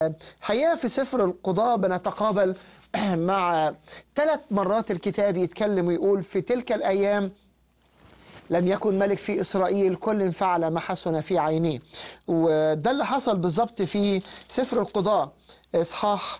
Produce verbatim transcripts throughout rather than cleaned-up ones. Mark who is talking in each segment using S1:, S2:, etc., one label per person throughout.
S1: حقيقة في سفر القضاء بنتقابل مع ثلاث مرات الكتاب يتكلم ويقول في تلك الأيام لم يكن ملك في إسرائيل كل فعل ما حسن في عينيه. وده اللي حصل بالضبط في سفر القضاء إصحاح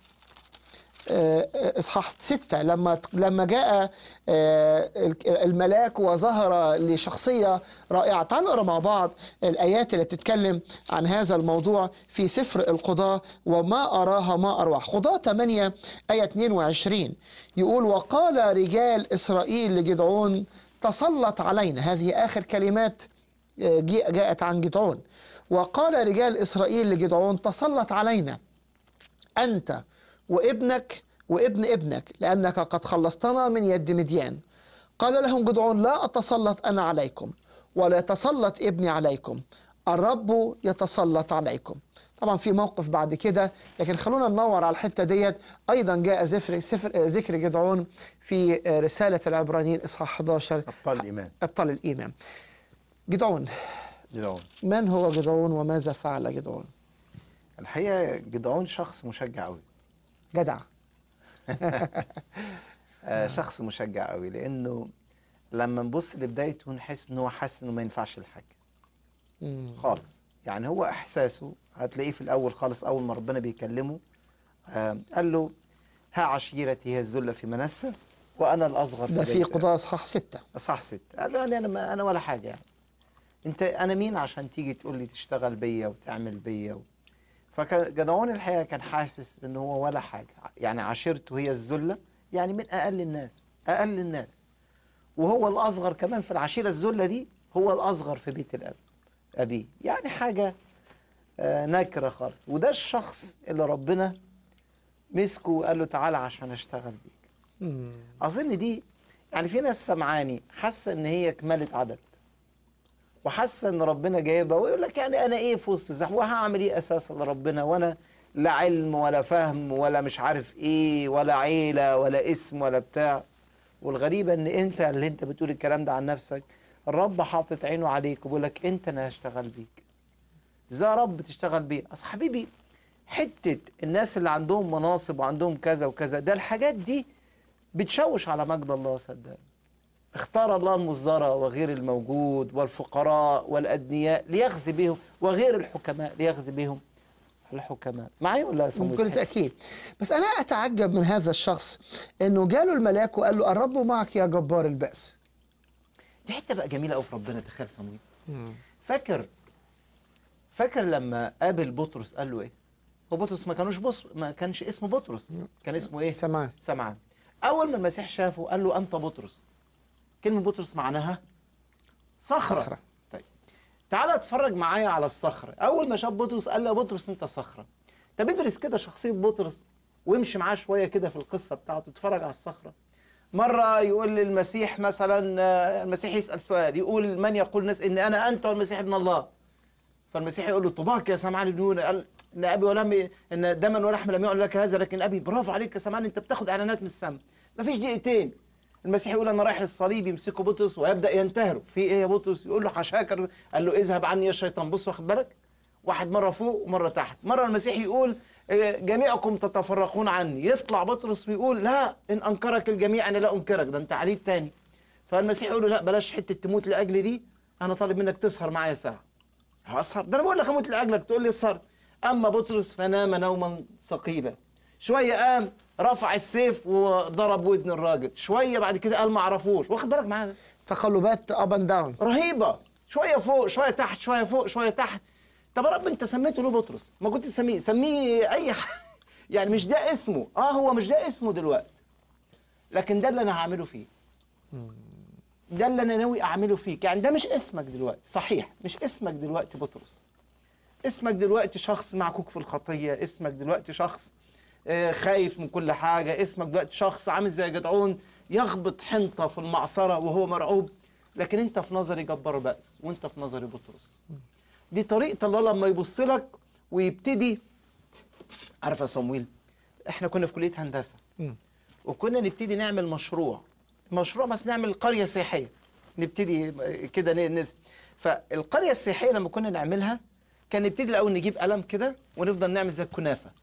S1: إصحاح ستة لما لما جاء الملاك وظهر لشخصية رائعة. تعالوا نقرأ مع بعض الآيات اللي بتتكلم عن هذا الموضوع في سفر القضاء. وما أراها ما أروع. قضاء ثمانية آية اثنين وعشرين يقول: وقال رجال إسرائيل لجدعون تسلط علينا. هذه آخر كلمات جاءت عن جدعون. وقال رجال إسرائيل لجدعون تسلط علينا أنت وابنك وابن ابنك لأنك قد خلصتنا من يد مديان. قال لهم جدعون: لا أتسلط أنا عليكم ولا يتسلط ابني عليكم، الرب يتسلط عليكم. طبعا في موقف بعد كده، لكن خلونا ننور على الحتة ديت. أيضا جاء ذكر ذكر جدعون في رسالة العبرانيين إصحاح أحد عشر.
S2: أبطال الإيمان.
S1: أبطال الإيمان. جدعون.
S2: جدعون.
S1: من هو جدعون وماذا فعل جدعون؟
S2: الحقيقة جدعون شخص مشجع قوي.
S1: جدع.
S2: شخص مشجع قوي، لأنه لما نبص لبدايته نحس إن هو حاسس إنه ما ينفعش الحاجة خالص. يعني هو إحساسه هتلاقيه في الأول خالص، أول ما ربنا بيكلمه قال له: ها عشيرتي هي الذلة في منسى وأنا الأصغر في
S1: ده في قضاء إصحاح ستة.
S2: إصحاح ستة. قال له: أنا أنا أنا ولا حاجة، يعني أنت أنا مين عشان تيجي تقول لي تشتغل بيا وتعمل بيا و... فكان جدعون الحقيقة كان حاسس إن هو ولا حاجة. يعني عشيرته هي الذلة، يعني من أقل الناس، أقل الناس، وهو الأصغر كمان في العشيرة. الذلة دي هو الأصغر في بيت الأب أبيه، يعني حاجة آه نكرة خالص. وده الشخص اللي ربنا مسكه وقال له: تعالى عشان أشتغل بيك. مم. أظن دي يعني في ناس سمعاني حاسة إن هي كمالة عدد، وحاسه ان ربنا جايبها، ويقول لك يعني انا ايه في وسط زحمه، وهعمل ايه اساسا لربنا وانا لا علم ولا فهم ولا مش عارف ايه ولا عيله ولا اسم ولا بتاع. والغريبه ان انت اللي انت بتقول الكلام ده عن نفسك، الرب حاطط عينه عليك وبيقول لك انت انا هشتغل بيك. ازاي يا رب تشتغل بيه؟ اصل حبيبي حته الناس اللي عندهم مناصب وعندهم كذا وكذا، ده الحاجات دي بتشوش على مجد الله. صدقني اختار الله المصدرة وغير الموجود والفقراء والأدنياء ليغزي بهم، وغير الحكماء ليغزي بهم الحكماء. معايا ولا
S1: صمويل؟ بكل تأكيد. بس أنا أتعجب من هذا الشخص إنه جاله الملاك وقال له: الرب معك يا جبار البأس.
S2: دي حتة بقى جميلة أوي في ربنا. تخيل صمويل، فاكر فاكر لما قابل بطرس قال له إيه؟ هو بطرس ما كانوش بص ما كانش اسمه بطرس، كان اسمه إيه؟
S1: سمعان.
S2: سمعان. أول ما المسيح شافه قال له: أنت بطرس. كلمة بطرس معناها صخرة. صخرة. طيب تعالى اتفرج معايا على الصخرة. أول ما شاف بطرس قال له: يا بطرس أنت صخرة. طب ادرس كده شخصية بطرس وامشي معاه شوية كده في القصة بتاعته، تتفرج على الصخرة. مرة يقول للمسيح مثلا، المسيح يسأل سؤال يقول: من يقول الناس إن أنا أنت والمسيح ابن الله؟ فالمسيح يقول له: طباك يا سمعان بن يونا، قال إن أبي ولم إن دما ولحم لم يعل لك هذا، لكن أبي. برافو عليك يا سمعان، أنت بتاخد إعلانات من السماء. مفيش دقيقتين المسيح يقول: انا رايح للصليب. يمسكوا بطرس ويبدا ينتهروا. في ايه يا بطرس؟ يقول له: حشاك. قال له: اذهب عني يا الشيطان. بص واخد بالك، واحد مره فوق ومره تحت. مره المسيح يقول: جميعكم تتفرقون عني. يطلع بطرس ويقول: لا، ان انكرك الجميع انا لا انكرك. ده انت عليت تاني. فالمسيح يقول له: لا بلاش حته تموت لاجل دي، انا طالب منك تسهر معايا ساعه. هسهر؟ ده انا بقول لك اموت لاجلك تقول لي اسهر؟ اما بطرس فنام نوما ثقيلا. شويه قام رفع السيف وضرب ودن الراجل. شويه بعد كده قال ما عرفوش. واخد بالك معايا؟
S1: تقلبات اب اند داون
S2: رهيبه، شويه فوق شويه تحت، شويه فوق شويه تحت. طب يا رب انت سميته ليه بطرس؟ ما كنت تسميه سميه اي حاجه. يعني مش ده اسمه. اه هو مش ده اسمه دلوقتي، لكن ده اللي انا هعمله فيه، ده اللي انا ناوي اعمله فيك. يعني ده مش اسمك دلوقتي، صحيح مش اسمك دلوقتي بطرس. اسمك دلوقتي شخص معكوك في الخطيه، اسمك دلوقتي شخص خايف من كل حاجة، اسمك دلوقتي شخص عامل زي جدعون يخبط حنطة في المعصرة وهو مرعوب. لكن انت في نظري جبار بأس، وانت في نظري بطرس. دي طريقة الله لما يبص لك ويبتدي. عارف يا صمويل، احنا كنا في كلية هندسة وكنا نبتدي نعمل مشروع مشروع بس نعمل قرية سياحية، نبتدي كده نرسم. فالقرية السياحية لما كنا نعملها كان نبتدي الأول نجيب قلم كده ونفضل نعمل زي الكنافة.